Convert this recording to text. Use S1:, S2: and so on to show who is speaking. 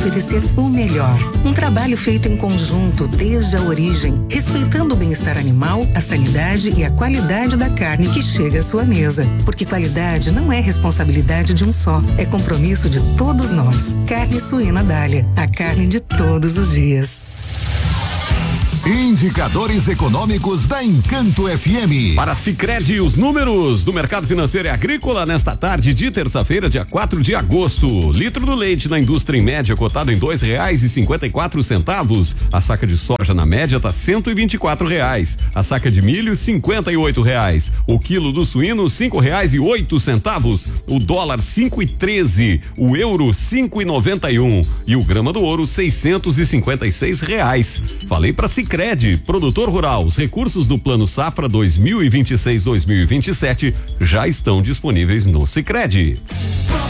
S1: oferecer o melhor. Um trabalho feito em conjunto desde a origem, respeitando o bem-estar animal, a sanidade e a qualidade da carne que chega à sua mesa. Porque qualidade não é responsabilidade de um só, é compromisso de todos nós. Carne suína Dália, a carne de todos os dias.
S2: Indicadores econômicos da Encanto FM.
S3: Para Sicredi, os números do mercado financeiro e agrícola nesta tarde de terça-feira, dia 4 de agosto. Litro do leite na indústria em média cotado em R$2,54. A saca de soja na média tá R$124. A saca de milho R$58. O quilo do suíno R$5,08. O dólar R$5,13. O euro R$5,91. E o grama do ouro R$656. Falei para Sicredi, produtor rural. Os recursos do Plano Safra 2026-2027 já estão disponíveis no Sicredi.